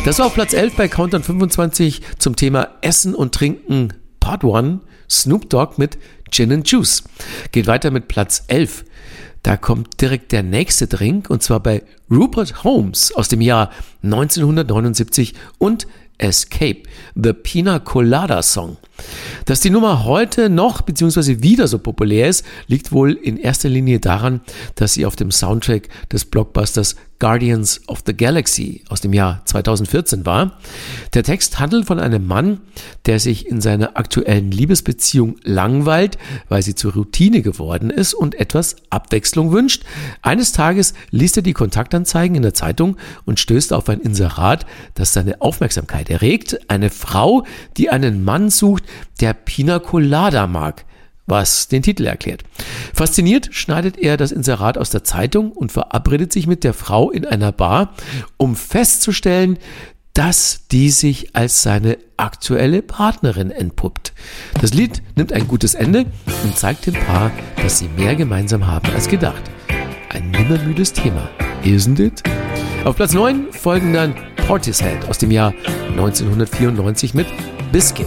Das war auf Platz 11 bei Countdown 25 zum Thema Essen und Trinken Part 1, Snoop Dogg mit Gin and Juice. Geht weiter mit Platz 11. Da kommt direkt der nächste Drink, und zwar bei Rupert Holmes aus dem Jahr 1979 und Escape, The Pina Colada Song. Dass die Nummer heute noch bzw. wieder so populär ist, liegt wohl in erster Linie daran, dass sie auf dem Soundtrack des Blockbusters Guardians of the Galaxy aus dem Jahr 2014 war. Der Text handelt von einem Mann, der sich in seiner aktuellen Liebesbeziehung langweilt, weil sie zur Routine geworden ist und etwas Abwechslung wünscht. Eines Tages liest er die Kontaktanzeigen in der Zeitung und stößt auf ein Inserat, das seine Aufmerksamkeit erregt. Eine Frau, die einen Mann sucht, der Pina Colada mag, was den Titel erklärt. Fasziniert schneidet er das Inserat aus der Zeitung und verabredet sich mit der Frau in einer Bar, um festzustellen, dass die sich als seine aktuelle Partnerin entpuppt. Das Lied nimmt ein gutes Ende und zeigt dem Paar, dass sie mehr gemeinsam haben als gedacht. Ein nimmermüdes Thema, isn't it? Auf Platz 9 folgen dann Portishead aus dem Jahr 1994 mit Biscuit.